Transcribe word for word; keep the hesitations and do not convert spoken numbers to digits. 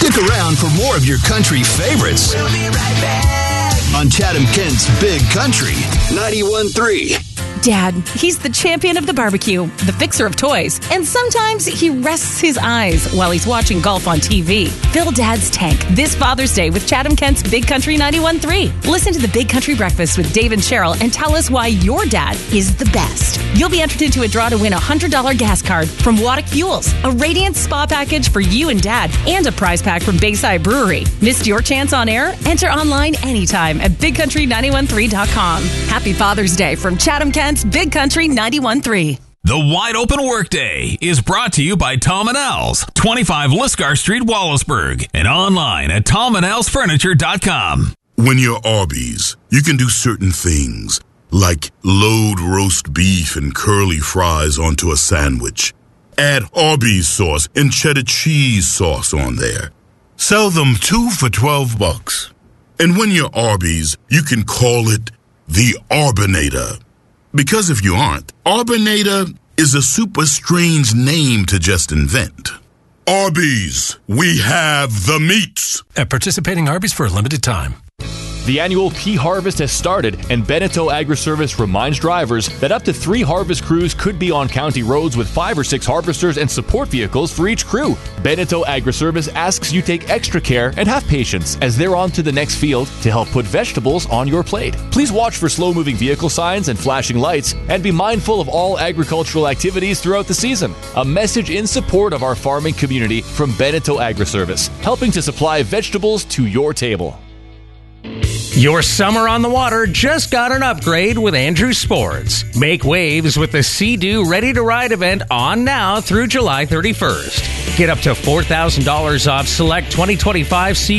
Stick around for more of your country favorites. We'll be right back on Chatham Kent's Big Country ninety-one point three. Dad, he's the champion of the barbecue, the fixer of toys, and sometimes he rests his eyes while he's watching golf on T V. Fill Dad's tank this Father's Day with Chatham Kent's Big Country ninety-one point three. Listen to the Big Country Breakfast with Dave and Cheryl and tell us why your dad is the best. You'll be entered into a draw to win a one hundred dollars gas card from Waddick Fuels, a Radiant Spa package for you and Dad, and a prize pack from Bayside Brewery. Missed your chance on air? Enter online anytime at big country nine one three dot com. Happy Father's Day from Chatham Kent's Big Country ninety-one point three. The Wide Open Workday is brought to you by Tom and Al's, twenty-five Liscar Street, Wallaceburg, and online at tom and als furniture dot com. When you're Arby's, you can do certain things, like load roast beef and curly fries onto a sandwich. Add Arby's sauce and cheddar cheese sauce on there. Sell them two for twelve bucks. And when you're Arby's, you can call it the Arbinator. Because if you aren't, Arbinator is a super strange name to just invent. Arby's, we have the meats. At participating Arby's for a limited time. The annual pea harvest has started, and Beneteau Agri-Service reminds drivers that up to three harvest crews could be on county roads with five or six harvesters and support vehicles for each crew. Beneteau Agri-Service asks you take extra care and have patience as they're on to the next field to help put vegetables on your plate. Please watch for slow-moving vehicle signs and flashing lights, and be mindful of all agricultural activities throughout the season. A message in support of our farming community from Beneteau Agri-Service, helping to supply vegetables to your table. Your summer on the water just got an upgrade with Andrews Sports. Make waves with the Sea-Doo Ready to Ride event on now through July thirty-first. Get up to four thousand dollars off select twenty twenty-five Sea